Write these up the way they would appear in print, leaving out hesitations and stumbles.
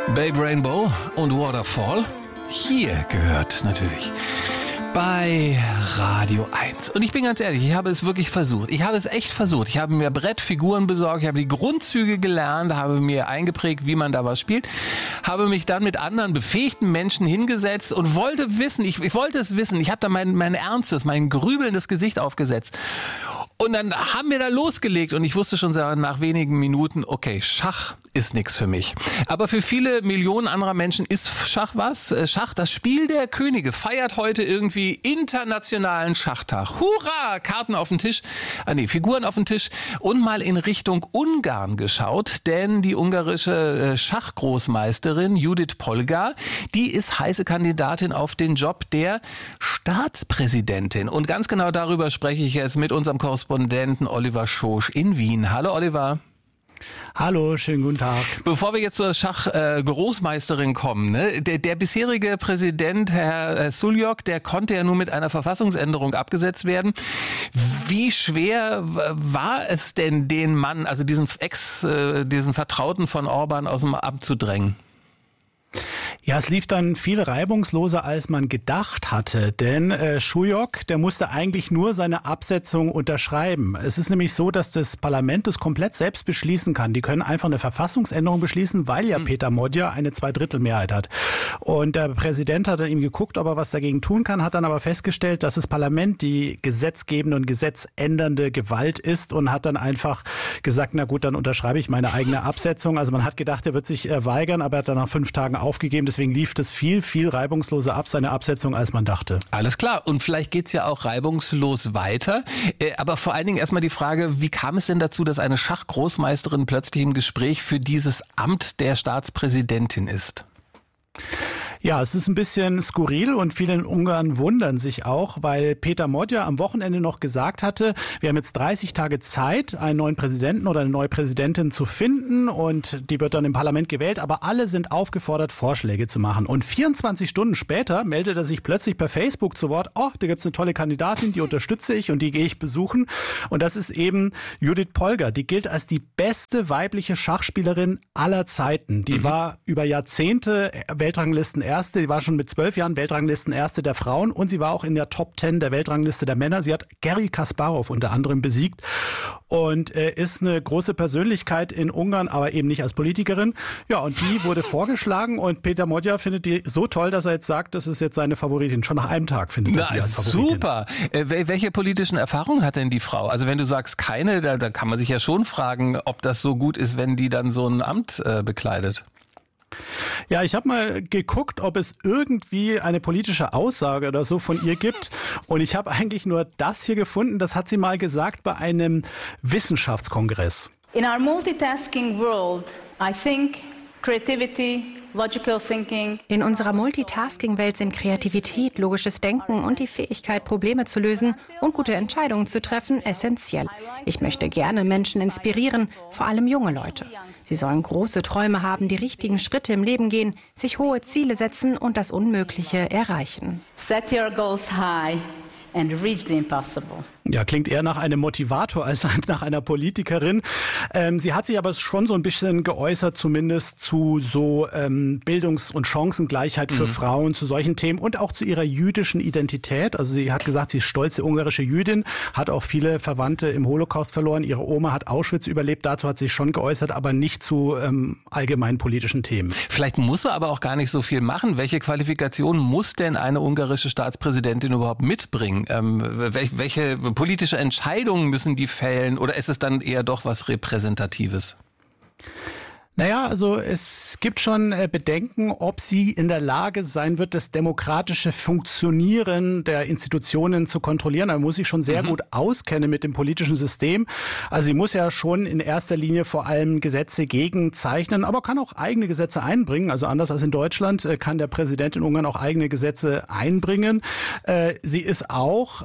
Babe Rainbow und Waterfall. Hier gehört natürlich bei Radio 1. Und ich bin ganz ehrlich, ich habe es wirklich versucht. Ich habe es echt versucht. Ich habe mir Brettfiguren besorgt, ich habe die Grundzüge gelernt, habe mir eingeprägt, wie man da was spielt, habe mich dann mit anderen befähigten Menschen hingesetzt und wollte wissen, ich wollte es wissen. Ich habe da mein ernstes, mein grübelndes Gesicht aufgesetzt. Und dann haben wir da losgelegt und ich wusste schon nach wenigen Minuten, okay, Schach ist nichts für mich. Aber für viele Millionen anderer Menschen ist Schach was? Schach, das Spiel der Könige, feiert heute irgendwie internationalen Schachtag. Hurra! Karten auf den Tisch, Figuren auf den Tisch und mal in Richtung Ungarn geschaut, denn die ungarische Schachgroßmeisterin Judith Polgar, die ist heiße Kandidatin auf den Job der Staatspräsidentin. Und ganz genau darüber spreche ich jetzt mit unserem Korrespondenten Oliver Schosch in Wien. Hallo Oliver. Hallo, schönen guten Tag. Bevor wir jetzt zur Schachgroßmeisterin kommen, ne? Der bisherige Präsident, Herr Suljok, der konnte ja nur mit einer Verfassungsänderung abgesetzt werden. Wie schwer war es denn, den Mann, also diesen Vertrauten von Orban aus dem Amt zu drängen? Ja, es lief dann viel reibungsloser, als man gedacht hatte, denn Suljok, der musste eigentlich nur seine Absetzung unterschreiben. Es ist nämlich so, dass das Parlament das komplett selbst beschließen kann. Die können einfach eine Verfassungsänderung beschließen, weil ja Peter Modja eine Zweidrittelmehrheit hat. Und der Präsident hat dann ihm geguckt, ob er was dagegen tun kann, hat dann aber festgestellt, dass das Parlament die gesetzgebende und gesetzändernde Gewalt ist und hat dann einfach gesagt, na gut, dann unterschreibe ich meine eigene Absetzung. Also man hat gedacht, er wird sich weigern, aber er hat dann nach 5 Tagen aufgegeben. Deswegen lief das viel reibungsloser ab, seine Absetzung, als man dachte. Alles klar. Und vielleicht geht's ja auch reibungslos weiter. Aber vor allen Dingen erstmal die Frage, wie kam es denn dazu, dass eine Schachgroßmeisterin plötzlich im Gespräch für dieses Amt der Staatspräsidentin ist? Ja, es ist ein bisschen skurril und viele in Ungarn wundern sich auch, weil Peter Modja am Wochenende noch gesagt hatte, wir haben jetzt 30 Tage Zeit, einen neuen Präsidenten oder eine neue Präsidentin zu finden und die wird dann im Parlament gewählt, aber alle sind aufgefordert, Vorschläge zu machen. Und 24 Stunden später meldet er sich plötzlich per Facebook zu Wort, da gibt's eine tolle Kandidatin, die unterstütze ich und die gehe ich besuchen. Und das ist eben Judith Polgar, die gilt als die beste weibliche Schachspielerin aller Zeiten. Die war über Jahrzehnte Weltranglisten Erste, die war schon mit 12 Jahren Weltranglisten Erste der Frauen und sie war auch in der Top 10 der Weltrangliste der Männer. Sie hat Garry Kasparov unter anderem besiegt und ist eine große Persönlichkeit in Ungarn, aber eben nicht als Politikerin. Ja, und die wurde vorgeschlagen und Peter Modja findet die so toll, dass er jetzt sagt, das ist jetzt seine Favoritin. Schon nach einem Tag findet er die als Favoritin. Super! Welche politischen Erfahrungen hat denn die Frau? Also wenn du sagst keine, da kann man sich ja schon fragen, ob das so gut ist, wenn die dann so ein Amt bekleidet. Ja, ich habe mal geguckt, ob es irgendwie eine politische Aussage oder so von ihr gibt. Und ich habe eigentlich nur das hier gefunden, das hat sie mal gesagt bei einem Wissenschaftskongress. In our multitasking world, I think creativity, logical thinking. In unserer Multitasking-Welt sind Kreativität, logisches Denken und die Fähigkeit, Probleme zu lösen und gute Entscheidungen zu treffen, essentiell. Ich möchte gerne Menschen inspirieren, vor allem junge Leute. Sie sollen große Träume haben, die richtigen Schritte im Leben gehen, sich hohe Ziele setzen und das Unmögliche erreichen. Set your goals high and reach the impossible. Ja, klingt eher nach einem Motivator als nach einer Politikerin. Sie hat sich aber schon so ein bisschen geäußert, zumindest zu so Bildungs- und Chancengleichheit für Frauen, zu solchen Themen und auch zu ihrer jüdischen Identität. Also sie hat gesagt, sie ist stolze ungarische Jüdin, hat auch viele Verwandte im Holocaust verloren. Ihre Oma hat Auschwitz überlebt, dazu hat sie sich schon geäußert, aber nicht zu allgemeinen politischen Themen. Vielleicht muss er aber auch gar nicht so viel machen. Welche Qualifikationen muss denn eine ungarische Staatspräsidentin überhaupt mitbringen? Welche politische Entscheidungen müssen die fällen oder ist es dann eher doch was Repräsentatives? Naja, also es gibt schon Bedenken, ob sie in der Lage sein wird, das demokratische Funktionieren der Institutionen zu kontrollieren. Da muss sie schon sehr gut auskennen mit dem politischen System. Also sie muss ja schon in erster Linie vor allem Gesetze gegenzeichnen, aber kann auch eigene Gesetze einbringen. Also anders als in Deutschland kann der Präsident in Ungarn auch eigene Gesetze einbringen. Sie ist auch,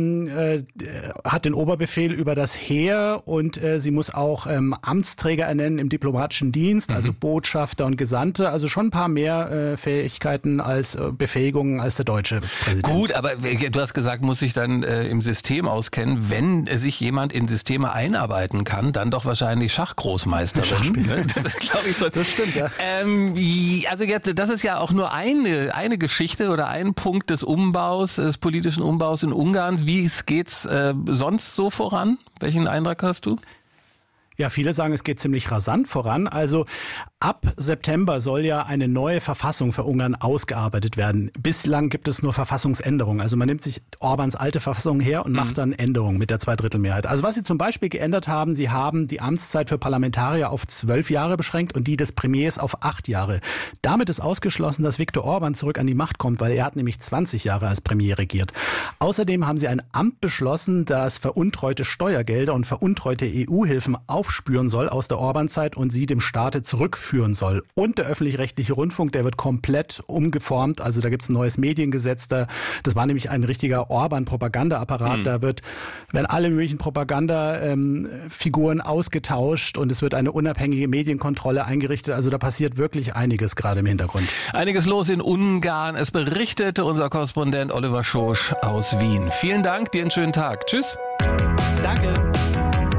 hat den Oberbefehl über das Heer und sie muss auch Amtsträger ernennen im diplomatischen Dienst. Dienst, also Botschafter und Gesandte, also schon ein paar mehr Fähigkeiten als Befähigungen als der deutsche Präsident. Gut, aber du hast gesagt, muss sich dann im System auskennen. Wenn sich jemand in Systeme einarbeiten kann, dann doch wahrscheinlich Schachgroßmeisterin. Schachspieler. Das glaube ich schon. Das stimmt, ja. Also jetzt, das ist ja auch nur eine Geschichte oder ein Punkt des Umbaus, des politischen Umbaus in Ungarn. Wie geht's sonst so voran? Welchen Eindruck hast du? Ja, viele sagen, es geht ziemlich rasant voran. Also ab September soll ja eine neue Verfassung für Ungarn ausgearbeitet werden. Bislang gibt es nur Verfassungsänderungen. Also man nimmt sich Orbáns alte Verfassung her und macht dann Änderungen mit der Zweidrittelmehrheit. Also was sie zum Beispiel geändert haben, sie haben die Amtszeit für Parlamentarier auf 12 Jahre beschränkt und die des Premiers auf 8 Jahre. Damit ist ausgeschlossen, dass Viktor Orbán zurück an die Macht kommt, weil er hat nämlich 20 Jahre als Premier regiert. Außerdem haben sie ein Amt beschlossen, das veruntreute Steuergelder und veruntreute EU-Hilfen aufspüren soll aus der Orbán-Zeit und sie dem Staate zurückführen soll. Und der öffentlich-rechtliche Rundfunk, der wird komplett umgeformt. Also da gibt es ein neues Mediengesetz. Das war nämlich ein richtiger Orbán-Propaganda-Apparat. Da werden alle möglichen Propagandafiguren ausgetauscht und es wird eine unabhängige Medienkontrolle eingerichtet. Also da passiert wirklich einiges gerade im Hintergrund. Einiges los in Ungarn. Es berichtete unser Korrespondent Oliver Schosch aus Wien. Vielen Dank, dir einen schönen Tag. Tschüss. Danke.